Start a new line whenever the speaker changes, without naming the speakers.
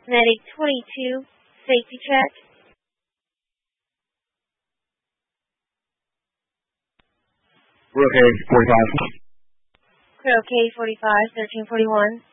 Medic 22, safety check.
We're okay, 45.
We're okay, 45, 1341.